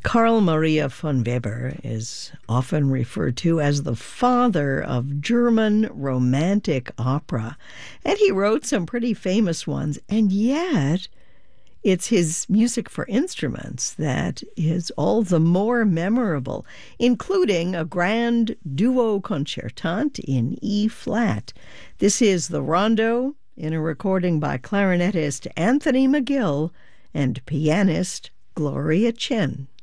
Carl Maria von Weber is often referred to as the father of German romantic opera, and he wrote some pretty famous ones, and yet it's his music for instruments that is all the more memorable, including a grand duo concertante in E flat. This is the Rondo in a recording by clarinetist Anthony McGill and pianist Gloria Chen.